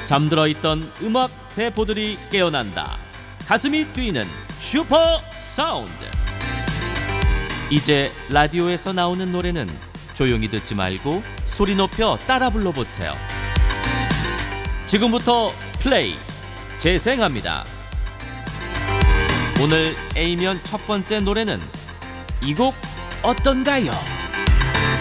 잠들어 있던 음악 세포들이 깨어난다. 가슴이 뛰는 슈퍼 사운드. 이제 라디오에서 나오는 노래는 조용히 듣지 말고 소리 높여 따라 불러보세요. 지금부터 플레이 재생합니다. 오늘 A면 첫 번째 노래는 이 곡 어떤가요?